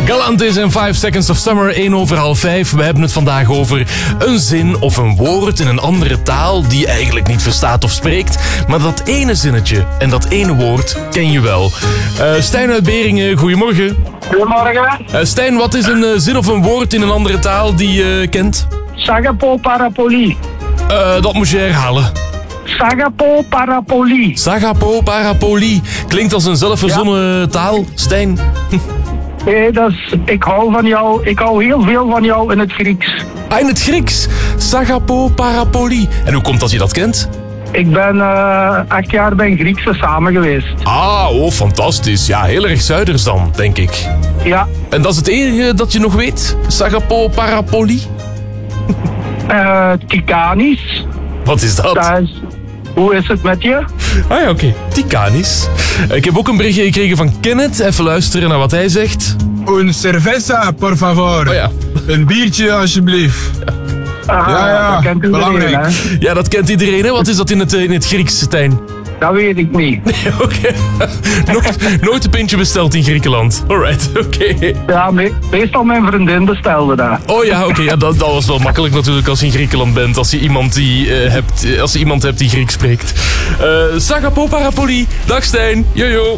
Galantis en 5 Seconds of Summer, 5:01. We hebben het vandaag over een zin of een woord in een andere taal die je eigenlijk niet verstaat of spreekt. Maar dat ene zinnetje en dat ene woord ken je wel. Stijn uit Beringen, goedemorgen. Goedemorgen. Stijn, wat is een zin of een woord in een andere taal die je kent? Sagapo parapoli. Dat moet je herhalen. Sagapo parapoli. Sagapo parapoli. Klinkt als een zelfverzonnen taal, Stijn. Nee, ik hou van jou. Ik hou heel veel van jou in het Grieks. Ah, in het Grieks. Sagapo parapoli. En hoe komt dat je dat kent? Ik ben 8 jaar bij een Griekse samen geweest. Ah, oh, fantastisch. Ja, heel erg zuiders dan, denk ik. Ja. En dat is het enige dat je nog weet? Sagapo parapoli? Tikanis. Wat is dat? Hoe is het met je? Ah ja, oké. Tikanis. Ik heb ook een berichtje gekregen van Kenneth. Even luisteren naar wat hij zegt. Un cerveza, por favor. Oh ja. Een biertje, alsjeblieft. Ja, dat kent iedereen, belangrijk. hè? Ja, dat kent iedereen, hè? Wat is dat in het Grieks, Stijn? Dat weet ik niet. Oké. Nooit een pintje besteld in Griekenland. Alright, oké. Ja, meestal mijn vriendin bestelde dat. Oh ja, oké. Ja, dat was wel makkelijk natuurlijk als je in Griekenland bent. Als je iemand hebt die Grieks spreekt. Sagapo parapoli. Dag Stijn. Jojo.